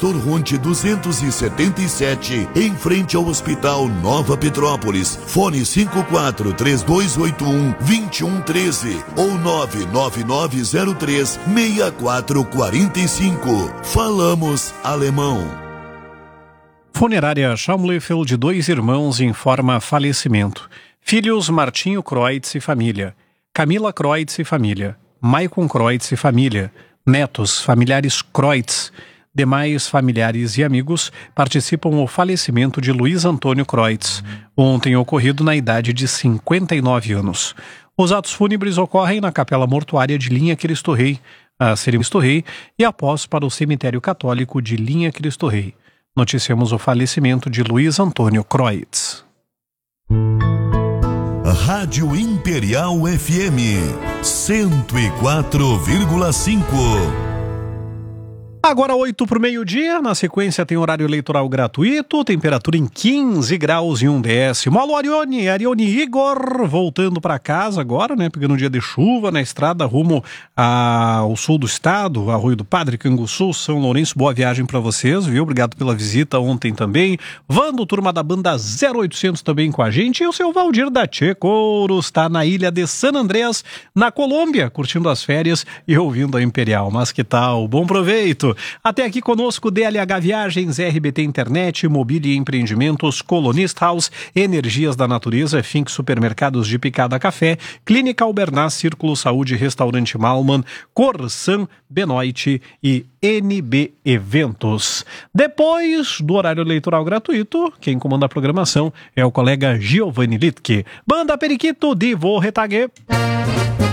Castor Ronte 277, em frente ao Hospital Nova Petrópolis. Fone 54-3281-2113 ou 99903-6445. Falamos alemão. Funerária Schaumleffel de Dois Irmãos informa falecimento. Filhos Martinho Kreutz e família. Camila Kreutz e família. Maicon Kreutz e família. Netos, familiares Kreutz. Demais familiares e amigos participam do falecimento de Luiz Antônio Kreutz, ontem ocorrido na idade de 59 anos. Os atos fúnebres ocorrem na Capela Mortuária de Linha Cristo Rei, a cerimônia Cristo Rei, e após para o Cemitério Católico de Linha Cristo Rei. Noticiamos o falecimento de Luiz Antônio Kreutz. Rádio Imperial FM 104,5. Agora 8 para o meio-dia, na sequência tem horário eleitoral gratuito, temperatura em 15 graus e 1 décimo. Alô, Arione Igor, voltando para casa agora, né, pegando um dia de chuva na estrada rumo ao sul do estado, Arroio do Padre, Canguçu, São Lourenço. Boa viagem para vocês, viu? Obrigado pela visita ontem também. Vando, turma da banda 0800 também com a gente, e o seu Valdir da Tchê Couros está na ilha de San Andrés, na Colômbia, curtindo as férias e ouvindo a Imperial. Mas que tal? Bom proveito! Até aqui conosco DLH Viagens, RBT Internet, Mobília e Empreendimentos, Colonist House, Energias da Natureza, Fink Supermercados de Picada Café, Clínica Albernaz, Círculo Saúde, Restaurante Malman, Corsan, Benoit e NB Eventos. Depois do horário eleitoral gratuito, quem comanda a programação é o colega Giovanni Littke. Banda Periquito de Vorretage.